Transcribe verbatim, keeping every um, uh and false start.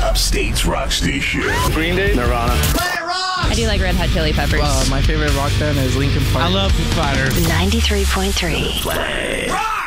Upstate's rock station. Green Day, Nirvana. Let it rock! I do like Red Hot Chili Peppers. Uh, my favorite rock band is Linkin Park. I love Foo Fighters. ninety-three point three. Play. Rock!